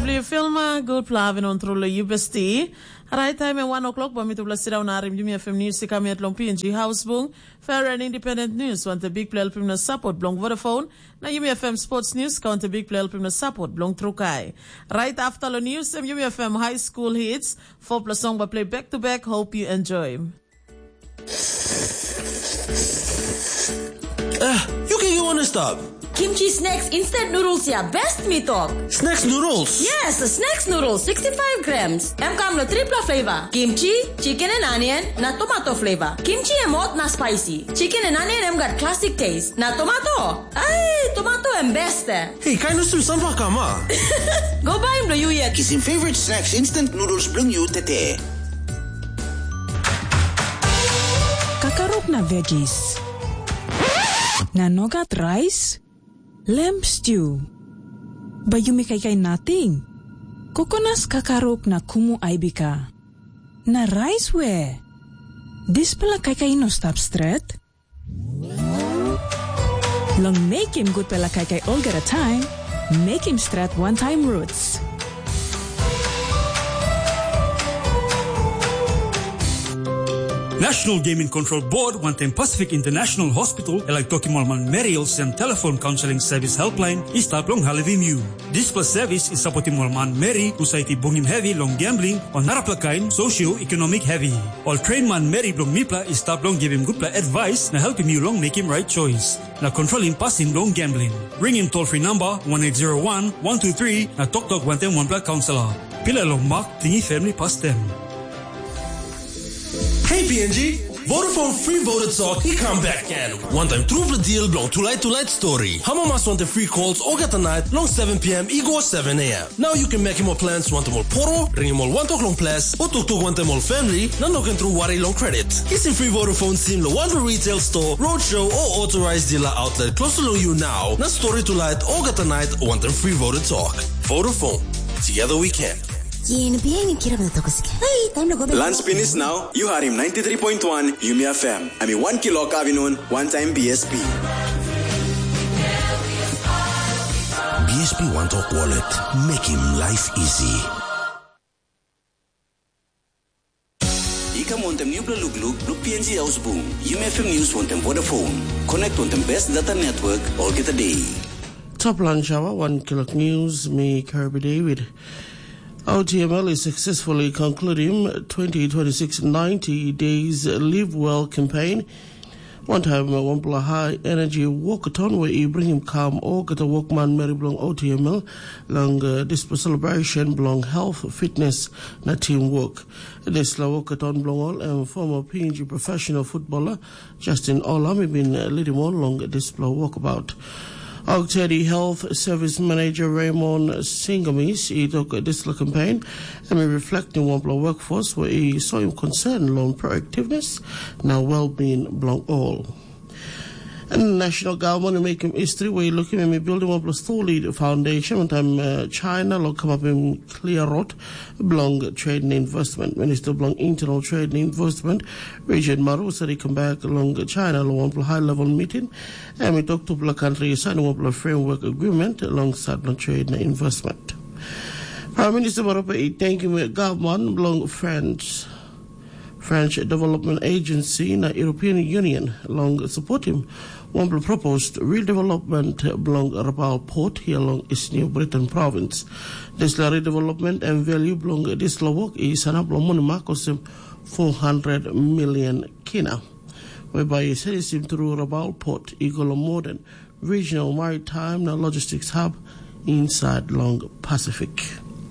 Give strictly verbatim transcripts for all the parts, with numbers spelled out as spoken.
W Filma, good plavin on through the U B S T. Right time at one o'clock, but me to bless it down our Jimmy F M News, Sikami at Long P N G House Boom, Fair and Independent News, want the big player film support, Blong Vodafone, na Jimmy F M Sports News, count the big player film support, Blong Trukai. Right after the news, Jimmy F M High School hits, four plus song but play back to back, hope you enjoy. Uh, you can you wanna stop? Kimchi Snacks instant noodles ya best me talk. Snacks noodles? Yes, the Snacks noodles, sixty-five grams. Em come na triple flavor. Kimchi, chicken and onion, na tomato flavor. Kimchi em hot na spicy. Chicken and onion em got classic taste. Na tomato. Ay, tomato em best eh. Hey, kind of some sampa kama. Go buy him no you yet. Kisim favorite snacks instant noodles bring you tete. Kakarok na veggies. Na nogat rice. Lamb stew. Bayumi kay kay nating. Kokonas kakarok na kumu aibika. Na rice we. Dis pala kay kay no stop straight. Long make him good pala kay kay all get a time. Make him straight one time roots. National Gaming Control Board wanting Pacific International Hospital elak Tokimolman Merriel's and telephone counseling service helpline is tap long Halivimu. This plus service is supporting Molman Mary Usaiti Bungim heavy long gambling on naraplakain socio-economic heavy. All train man Mary Blong Mipla is tap long give him good advice na help him you long make him right choice. Na controlling passing long gambling. Ring him toll free number one eight zero one, one two three na Tok Tok one ten one Black Counselor. Pila long mark tingi family past them. Hey P N G, Vodafone free voted talk, he come back again. One time through the deal, long to light to light story. Hamamas want the free calls, or get the night, long seven p.m., ego seven a.m. Now you can make him more plans, want them all poro, ring him all one talk long plus, or talk to one them all family, now looking through worry long credit. He's in free Vodafone sim, the one retail store, roadshow, or authorized dealer outlet close to you now. Now story to light, or get the night, want them free voted talk. Vodafone, together we can. Lunch finish now, you have him ninety-three point one Yumi F M. I mean one kilo kavinon, one time B S P. B S P One Talk Wallet, make him life easy. Ika montem new look look, look P N G House Boom. Yumi F M News montem Vodafone. Connect on the best data network all get a day. Top lunch hour, one kilo news, me Kirby David. O T M L is successfully concluding twenty twenty-six ninety days Live Well campaign. One time, one block high energy walkathon where you bring him calm or get a walkman Mary Blong O T M L long uh, this celebration belong health, fitness, na teamwork. This walkathon belong all and former P N G professional footballer Justin Olam have been uh, leading on long this walkabout. Octedi Health Service Manager Raymond Singamis, he took this campaign and we reflecting one block workforce where he saw him concerned long proactiveness, now well-being belong all. And the national government making history where looking at me building one plus two lead foundation one time uh, China will come up in clear road belong trade and investment. Minister belong internal trade and investment Richard Maru said he come back along China along one high level meeting and we talked to the country signing one framework agreement alongside trade and investment. Prime Minister Maru thank you government belong France French Development Agency in the European Union along support him. One proposed redevelopment belong Rabaul Port here along East New Britain province. This redevelopment and value belong this work is an upload money marcos four hundred million kina. Whereby it says him through Rabaul Port, equal modern regional maritime and logistics hub inside long Pacific.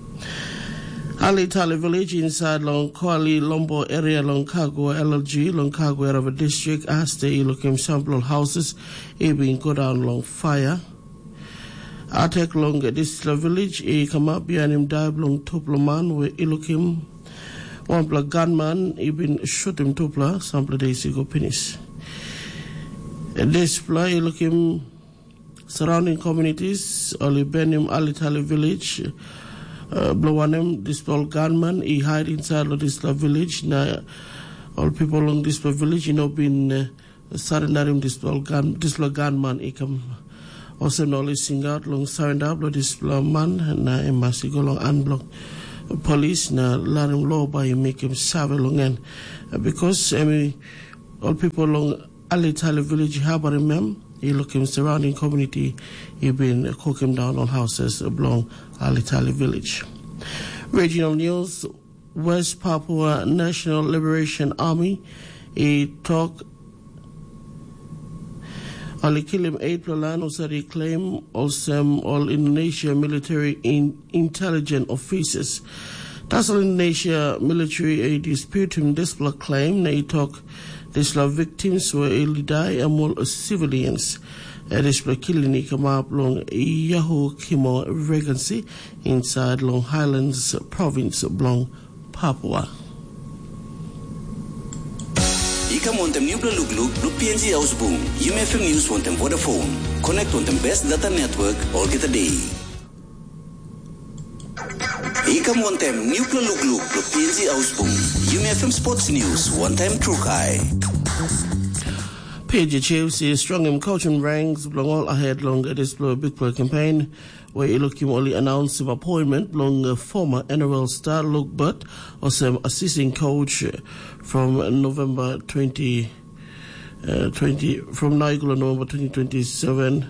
Ali Tali village inside Long Kuali Lombo area Long Kagua L L G Long Kagua River district as they looking sample houses it being go down long fire. Attack long this village a come up behind him dive long tuploman where he looking one black gunman he been shoot him tupla sample days ago finish. This play looking surrounding communities only Benim Ali Tali village. Uh, Blowanem, this gunman, he hide inside of this village. Now, all people on this village, you know, been uh, surrendering this gun, this gunman. He come Also noli singat long surrender blo display man na embassy go long unblock police na laring law by make him save long en because I mean all people long Alitali village harboring mem you look him surrounding community he been cooking down on houses along Alitali village. Regional news. West Papua National Liberation Army a talk Ali Kilim eight plan also reclaim also all Indonesia military in intelligence officers. That's all Indonesia military a dispute him display claim they talk this love victims were ill die and more civilians. A display killing come up long Yahoo Kimo Regency inside Long Highlands province of Long Papua. Ika montem new blue blue P N G Ausbung. U M F M News montem Vodafone. Connect on the best data network all get a day. Ika montem new blue blue blue P N G Ausbung. U M F M Sports News one time true kai. P G Chiefs is strong in coaching ranks long all ahead long this big play campaign where Ilokim only announced his appointment long uh, former N R L star Luke Butt as um, assistant coach from November twenty twenty from Naigula November twenty twenty-seven.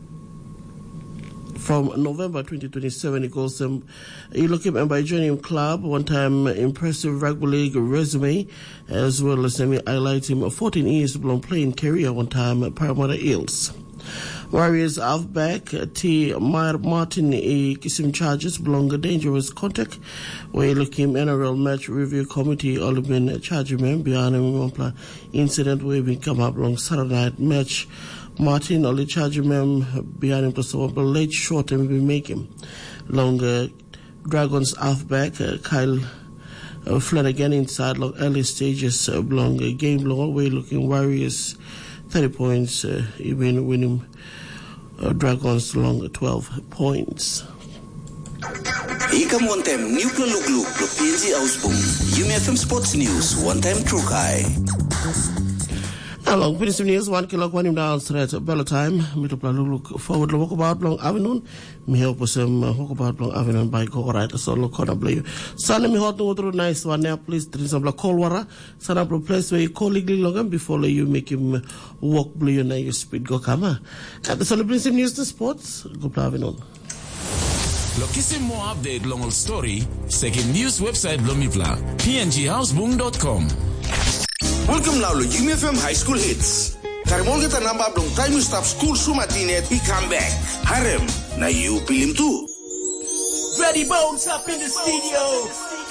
From November twenty twenty-seven, he goes um, Ilokim and by joining club one time impressive rugby league resume as well as um, highlight him a fourteen years long playing career one time at Parramatta Eels. Warriors halfback T. Martin a kisim charges belong a dangerous contact where Ilokim N R L match review committee all been charging him behind him incident where we come up long Saturday night match. Martin only charging him behind him to solve a late short and we make him. Long uh, Dragons halfback uh, Kyle uh, Flanagan inside long early stages of uh, long uh, game long way looking Warriors thirty points uh, even winning uh, Dragons long twelve points. Ika montem new blue blue blue P N G Ausbung. U M F M Sports News one time true kai. Along with news, one kilo one down straight at Bella time. Me to look forward to walk about Long Avenue. Me help us um walk about Long Avenue by go right. So look on a blue. Sana me hot to through nice one now. Please drink some cold water. Sana pro place where you call legally long before you make him walk blue and your speed go come. At the celebration news to sports. Go Avenue. Lokisi more update long old story. Second news website Blomipla. P N G houseboom dot com. Welcome now to U M F M High School Hits. Karimol kita nambah belum time you stop school sumatinet he come back. Harem, na you pilih tu. Ready Bones up in the studio.